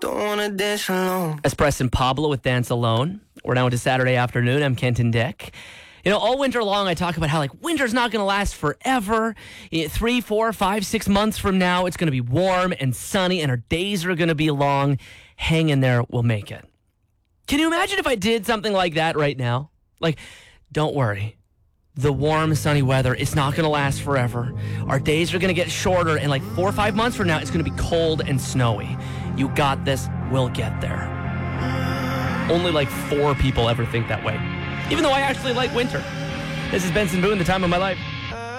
Don't wanna dance alone. That's Preston Pablo with Dance Alone. We're now into Saturday afternoon. I'm Kenton Dick. You know, all winter long, I talk about how, like, winter's not going to last forever. 3, 4, 5, 6 months from now, it's going to be warm and sunny, and our days are going to be long. Hang in there. We'll make it. Can you imagine if I did something like that right now? Like, don't worry. The warm, sunny weather, it's not going to last forever. Our days are going to get shorter, and like 4 or 5 months from now, it's going to be cold and snowy. You got this. We'll get there. Only like 4 people ever think that way. Even though I actually like winter. This is Benson Boone, The Time of My Life.